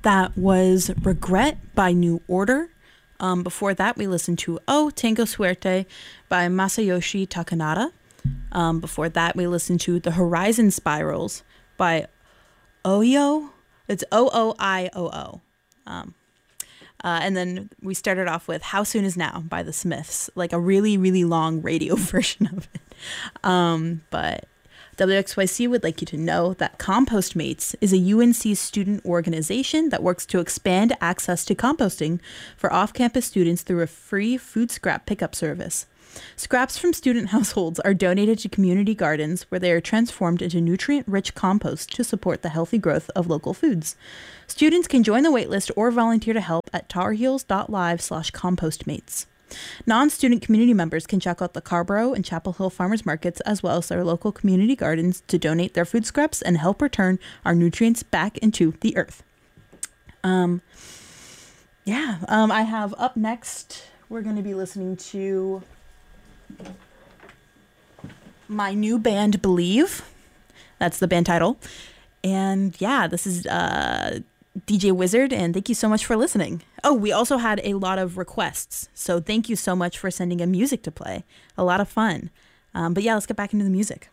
That was Regret by New Order. Before that, we listened to Oh Tango Suerte by Masayoshi Takanada. Before that, we listened to The Horizon Spirals by Oyo. It's Ooioo. And then we started off with How Soon Is Now by The Smiths, like a really, really long radio version of it. But WXYC would like you to know that Compost Mates is a UNC student organization that works to expand access to composting for off-campus students through a free food scrap pickup service. Scraps from student households are donated to community gardens where they are transformed into nutrient-rich compost to support the healthy growth of local foods. Students can join the waitlist or volunteer to help at tarheels.live/compostmates. Non-student community members can check out the Carborough and Chapel Hill farmers markets as well as their local community gardens to donate their food scraps and help return our nutrients back into the earth. I have up next, we're going to be listening to my new band, Believe. That's the band title. And yeah, this is DJ Wizard, and thank you so much for listening. Oh, we also had a lot of requests, so thank you so much for sending in music to play. A lot of fun. But yeah, let's get back into the music.